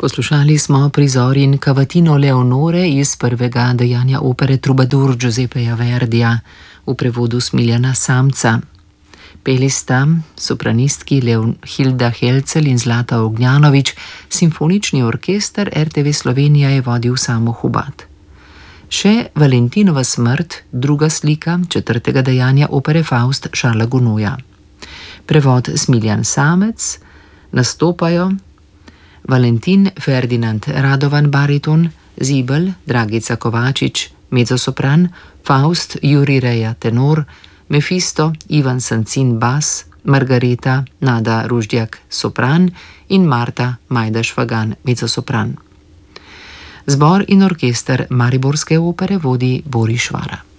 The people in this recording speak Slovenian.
Poslušali smo prizor in kavatino Leonore iz prvega dejanja opere Trubadur Giuseppeja Verdija v prevodu Smiljana Samca. Peli sta sopranistki Hilda Helcel in Zlata Ognjanović, simfonični orkester RTV Slovenija je vodil Samo Hubat. Še Valentinova smrt, druga slika četrtega dejanja opere Faust Charlesa Gounoja. Prevod Smiljan Samec, nastopajo Valentin Ferdinand Radovan bariton, Zibel Dragica Kovačič mezzosopran, Faust Jurij Reja tenor, Mefisto Ivan Sancin bas, Margareta Nada Ruždjak sopran in Marta Majda Švagan mezzosopran. Zbor in orkester Mariborske opere vodi Boris Švara.